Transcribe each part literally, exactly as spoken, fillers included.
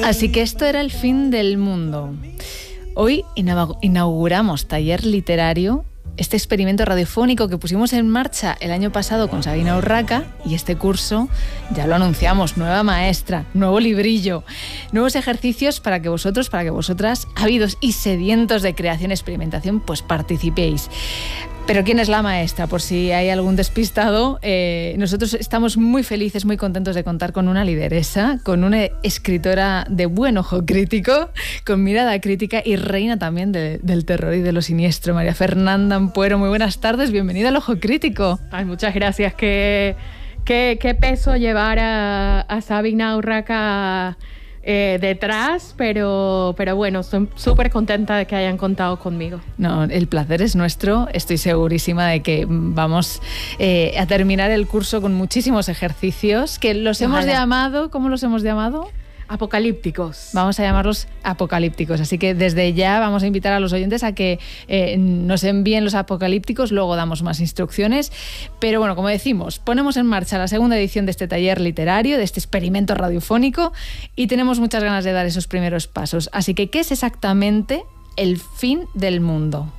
Así que esto era el fin del mundo. Hoy inauguramos Taller Literario, este experimento radiofónico que pusimos en marcha el año pasado con Sabina Urraca, y este curso, ya lo anunciamos, nueva maestra, nuevo librillo, nuevos ejercicios para que vosotros, para que vosotras, ávidos y sedientos de creación y experimentación, pues participéis. Pero ¿quién es la maestra? Por si hay algún despistado, eh, nosotros estamos muy felices, muy contentos de contar con una lideresa, con una escritora de buen ojo crítico, con mirada crítica y reina también de, del terror y de lo siniestro. María Fernanda Ampuero, muy buenas tardes, bienvenida al Ojo Crítico. Ay, muchas gracias. Qué, qué, qué peso llevar a, a Sabina Urraca Eh, detrás, pero, pero bueno, estoy súper contenta de que hayan contado conmigo. No, el placer es nuestro. Estoy segurísima de que vamos eh, a terminar el curso con muchísimos ejercicios que los Ojalá. hemos llamado, ¿cómo los hemos llamado? Apocalípticos. Vamos a llamarlos apocalípticos. Así que desde ya vamos a invitar a los oyentes a que eh, nos envíen los apocalípticos, luego damos más instrucciones. Pero bueno, como decimos, ponemos en marcha la segunda edición de este taller literario, de este experimento radiofónico, y tenemos muchas ganas de dar esos primeros pasos. Así que, ¿qué es exactamente el fin del mundo?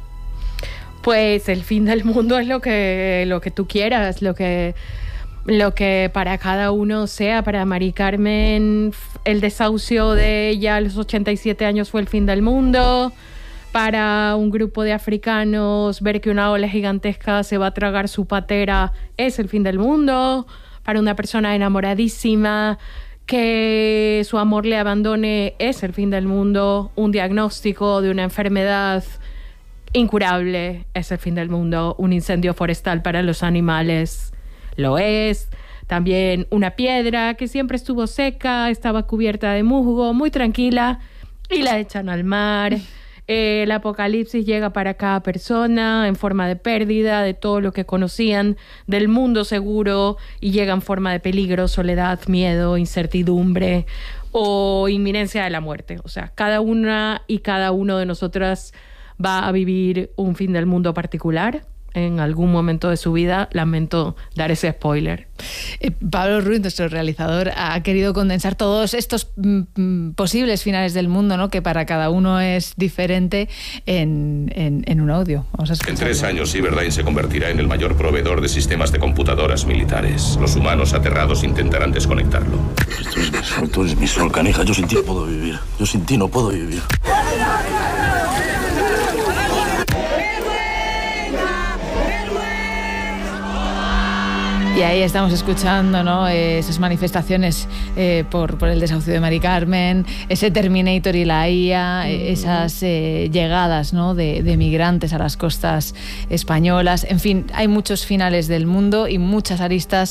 Pues el fin del mundo es lo que, lo que tú quieras, lo que... Lo que para cada uno sea. Para Mari Carmen, el desahucio de ella a los ochenta y siete años fue el fin del mundo. Para un grupo de africanos, ver que una ola gigantesca se va a tragar su patera es el fin del mundo. Para una persona enamoradísima, que su amor le abandone es el fin del mundo. Un diagnóstico de una enfermedad incurable es el fin del mundo. Un incendio forestal para los animales lo es. También una piedra que siempre estuvo seca, estaba cubierta de musgo, muy tranquila, y la echan al mar. Eh, el apocalipsis llega para cada persona en forma de pérdida de todo lo que conocían del mundo seguro, y llega en forma de peligro, soledad, miedo, incertidumbre o inminencia de la muerte. O sea, cada una y cada uno de nosotras va a vivir un fin del mundo particular en algún momento de su vida. Lamento dar ese spoiler. Eh, Pablo Ruiz, nuestro realizador, ha querido condensar todos estos mm, posibles finales del mundo, ¿no?, que para cada uno es diferente, en, en, en un audio. Vamos a escucharlo. En tres años, Cyberdyne se convertirá en el mayor proveedor de sistemas de computadoras militares. Los humanos aterrados intentarán desconectarlo. Tú eres mi sol, tú eres mi sol, canija. Yo sin ti no puedo vivir. Yo sin ti no puedo vivir. Y ahí estamos escuchando, ¿no?, esas manifestaciones eh, por, por el desahucio de Mari Carmen, ese Terminator y la I A, mm. esas eh, llegadas, ¿no?, de, de migrantes a las costas españolas. En fin, hay muchos finales del mundo y muchas aristas,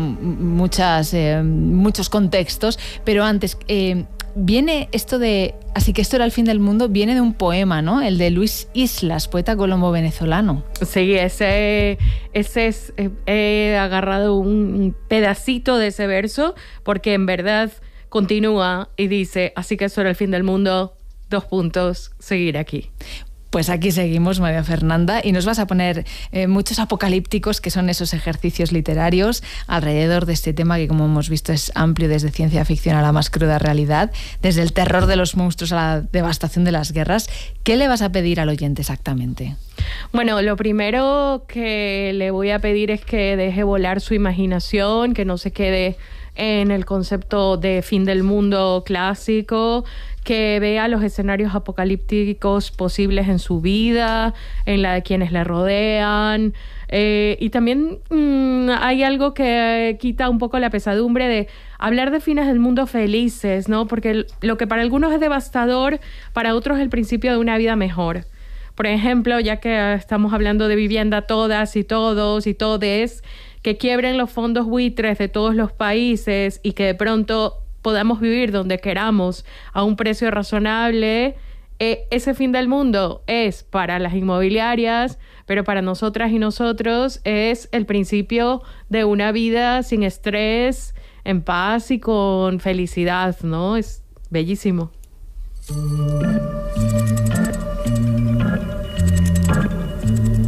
muchas, eh, muchos contextos. Pero antes, eh, viene esto de... Así que esto era el fin del mundo, viene de un poema, ¿no?, el de Luis Islas, poeta colombo-venezolano. Sí, ese, ese es, he agarrado un pedacito de ese verso, porque en verdad continúa y dice: así que esto era el fin del mundo, dos puntos, seguir aquí. Pues aquí seguimos, María Fernanda, y nos vas a poner eh, muchos apocalípticos, que son esos ejercicios literarios alrededor de este tema que, como hemos visto, es amplio, desde ciencia ficción a la más cruda realidad, desde el terror de los monstruos a la devastación de las guerras. ¿Qué le vas a pedir al oyente exactamente? Bueno, lo primero que le voy a pedir es que deje volar su imaginación, que no se quede en el concepto de fin del mundo clásico, que vea los escenarios apocalípticos posibles en su vida, en la de quienes le rodean. Eh, y también mmm, hay algo que quita un poco la pesadumbre de hablar de fines del mundo felices, ¿no? Porque lo que para algunos es devastador, para otros es el principio de una vida mejor. Por ejemplo, ya que estamos hablando de vivienda todas y todos y todes, que quiebren los fondos buitres de todos los países y que de pronto podamos vivir donde queramos a un precio razonable. Eh, ese fin del mundo es para las inmobiliarias, pero para nosotras y nosotros es el principio de una vida sin estrés, en paz y con felicidad, ¿no? Es bellísimo.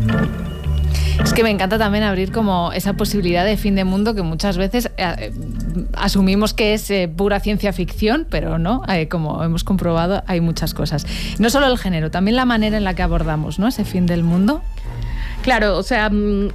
Es que me encanta también abrir como esa posibilidad de fin de mundo que muchas veces eh, asumimos que es eh, pura ciencia ficción, pero no, eh, como hemos comprobado, hay muchas cosas. No solo el género, también la manera en la que abordamos, ¿no?, ese fin del mundo. Claro, o sea,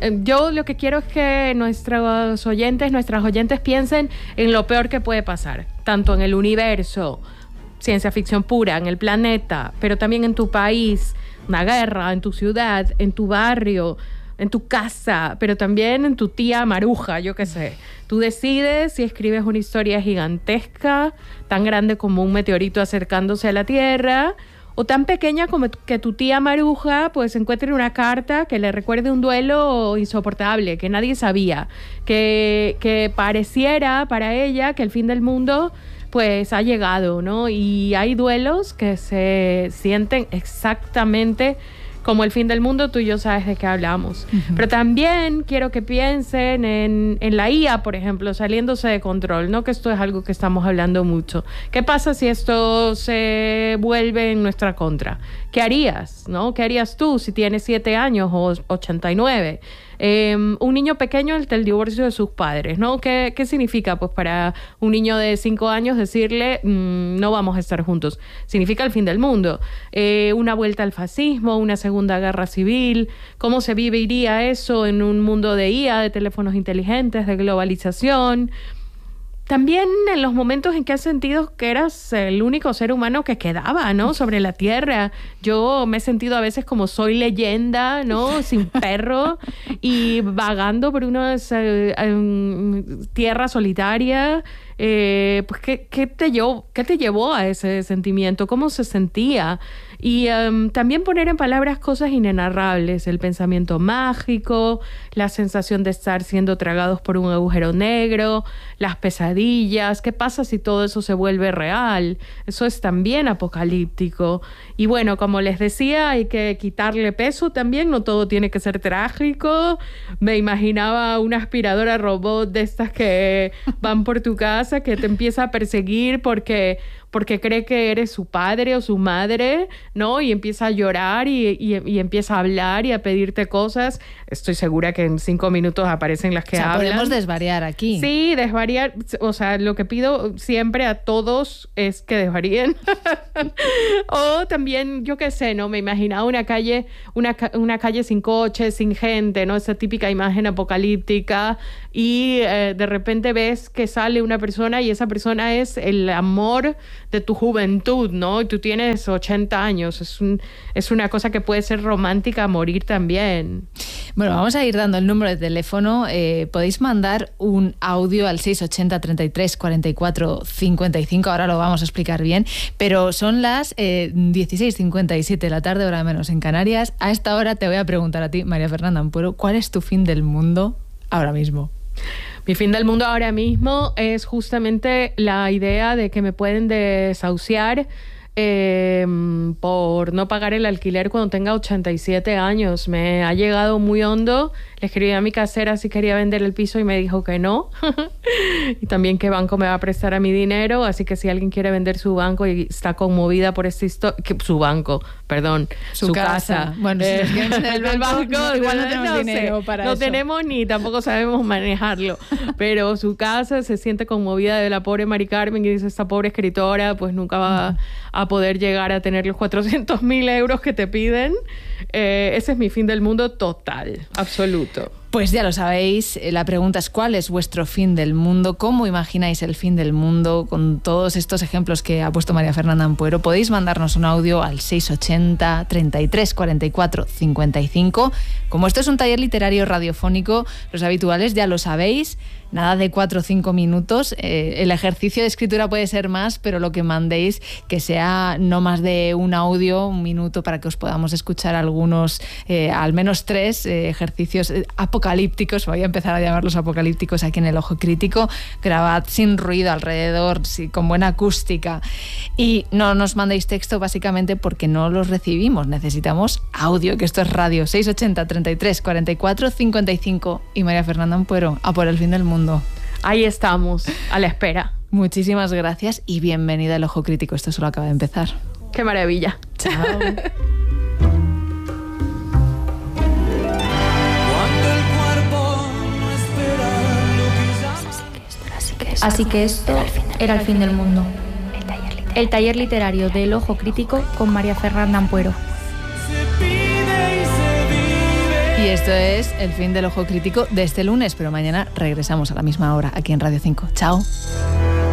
yo lo que quiero es que nuestros oyentes, nuestras oyentes piensen en lo peor que puede pasar, tanto en el universo, ciencia ficción pura, en el planeta, pero también en tu país, una guerra, en tu ciudad, en tu barrio, en tu casa, pero también en tu tía Maruja, yo qué sé. Tú decides si escribes una historia gigantesca, tan grande como un meteorito acercándose a la Tierra, o tan pequeña como que tu tía Maruja pues encuentre una carta que le recuerde un duelo insoportable, que nadie sabía, que, que pareciera para ella que el fin del mundo pues ha llegado, ¿no? Y hay duelos que se sienten exactamente como el fin del mundo, tú y yo sabes de qué hablamos. Uh-huh. Pero también quiero que piensen en, en la I A, por ejemplo, saliéndose de control, ¿no? Que esto es algo que estamos hablando mucho. ¿Qué pasa si esto se vuelve en nuestra contra? ¿Qué harías, no? ¿Qué harías tú si tienes siete años o ochenta y nueve? Eh, un niño pequeño ante el divorcio de sus padres, ¿no? ¿Qué, qué significa? Pues para un niño de cinco años decirle mmm, no vamos a estar juntos. Significa el fin del mundo. Eh, una vuelta al fascismo, una segunda guerra civil. ¿Cómo se viviría eso en un mundo de I A, de teléfonos inteligentes, de globalización? También en los momentos en que has sentido que eras el único ser humano que quedaba, ¿no?, sobre la Tierra. Yo me he sentido a veces como soy leyenda, ¿no?, sin perro y vagando por una uh, um, tierra solitaria. Eh, pues, ¿qué, qué, te llevó, ¿qué te llevó a ese sentimiento? ¿Cómo se sentía? Y um, también poner en palabras cosas inenarrables, el pensamiento mágico, la sensación de estar siendo tragados por un agujero negro, las pesadillas. ¿Qué pasa si todo eso se vuelve real? Eso es también apocalíptico. Y bueno, como les decía, hay que quitarle peso también, no todo tiene que ser trágico. Me imaginaba una aspiradora robot de estas que van por tu casa, que te empieza a perseguir porque, porque cree que eres su padre o su madre, ¿no? Y empieza a llorar y, y, y empieza a hablar y a pedirte cosas. Estoy segura que en cinco minutos aparecen las que o sea, hablan. Podemos desvariar aquí. Sí, desvariar. O sea, lo que pido siempre a todos es que desvaríen. O también, yo qué sé, ¿no? Me imaginaba una calle, una, una calle sin coches, sin gente, ¿no? Esa típica imagen apocalíptica. Y eh, de repente ves que sale una persona y esa persona es el amor de tu juventud, ¿no? Y tú tienes ochenta años. Es, un, es una cosa que puede ser romántica a morir también. Bueno, vamos a ir dando el número de teléfono. Eh, podéis mandar un audio al seis ochenta, treinta y tres, cuarenta y cuatro, cincuenta y cinco. Ahora lo vamos a explicar bien. Pero son las eh, dieciséis cincuenta y siete de la tarde, hora menos en Canarias. A esta hora te voy a preguntar a ti, María Fernanda Ampuero, ¿cuál es tu fin del mundo ahora mismo? Mi fin del mundo ahora mismo es justamente la idea de que me pueden desahuciar eh, por no pagar el alquiler cuando tenga ochenta y siete años. Me ha llegado muy hondo. Le escribí a mi casera si quería vender el piso y me dijo que no. Y también qué banco me va a prestar a mi dinero. Así que si alguien quiere vender su banco y está conmovida por esta historia... Su banco, perdón. Su, su casa. casa. Bueno, si nos quieren vender el banco, banco no, igual no tenemos no dinero sé, para no eso. No tenemos ni tampoco sabemos manejarlo. Pero su casa se siente conmovida de la pobre Mari Carmen y dice, esta pobre escritora pues nunca va a poder llegar a tener los cuatrocientos mil euros que te piden. Eh, ese es mi fin del mundo total, absoluto. Pues ya lo sabéis, la pregunta es ¿cuál es vuestro fin del mundo? ¿Cómo imagináis el fin del mundo? Con todos estos ejemplos que ha puesto María Fernanda Ampuero, podéis mandarnos un audio al seis ochenta, treinta y tres, cuarenta y cuatro, cincuenta y cinco. Como esto es un taller literario radiofónico, los habituales ya lo sabéis, nada de cuatro o cinco minutos. Eh, el ejercicio de escritura puede ser más, pero lo que mandéis que sea no más de un audio, un minuto, para que os podamos escuchar algunos, eh, al menos tres eh, ejercicios apocalípticos. Voy a empezar a llamarlos apocalípticos aquí en el Ojo Crítico. Grabad sin ruido alrededor, sí, con buena acústica. Y no nos mandéis texto básicamente porque no los recibimos. Necesitamos audio, que esto es radio. seis ochenta, treinta y tres, cuarenta y cuatro, cincuenta y cinco. Y María Fernanda Ampuero, a por el fin del mundo. Ahí estamos, a la espera. Muchísimas gracias y bienvenida al Ojo Crítico. Esto solo acaba de empezar. ¡Qué maravilla! Chao. Cuando el cuerpo no espera lo que llama. Así que esto, así que Así que esto era el fin del mundo. El taller literario del Ojo Crítico con María Fernanda Ampuero. Y esto es el fin del Ojo Crítico de este lunes, pero mañana regresamos a la misma hora aquí en Radio cinco. Chao.